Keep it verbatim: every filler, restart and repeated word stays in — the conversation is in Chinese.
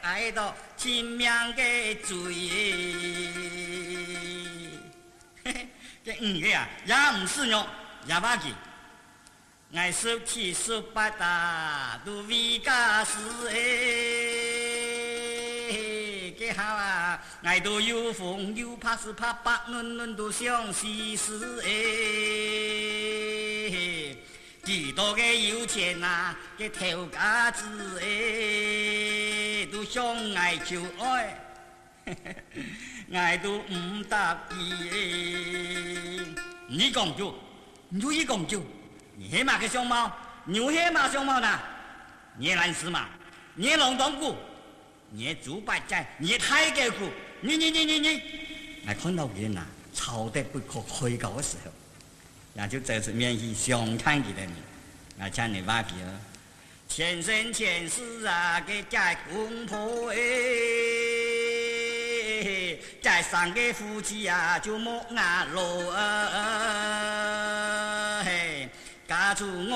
爱到亲命嘅罪。嘿嘿，这五个啊，也唔是肉，也把记。爱十七十八大都为家事诶，个好啊！爱都有风有怕是怕白嫩嫩都想西施诶，几多个有钱呐，个头家子诶，都想爱求爱，爱都唔答意诶。你讲究，你一讲究。你黑马个熊猫，牛黑马熊猫呢？你蓝丝马，你龙东谷，你猪八戒，你太监谷，你你你你你，我看到人呐，吵得不可开口的时候，也就这次免去相看你的你，我请你挖皮了，前生前世啊，给家公婆哎，在三个夫妻啊，就莫牙路啊。家住我。